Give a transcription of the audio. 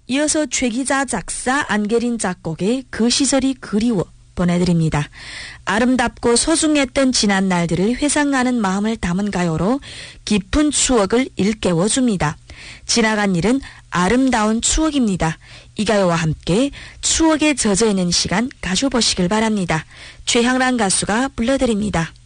이어서 최기자 작사, 안계린 작곡의 그 시절이 그리워 보내드립니다. 아름답고 소중했던 지난 날들을 회상하는 마음을 담은 가요로 깊은 추억을 일깨워줍니다. 지나간 일은 아름다운 추억입니다. 이 가요와 함께 추억에 젖어있는 시간 가져보시길 바랍니다. 최향란 가수가 불러드립니다.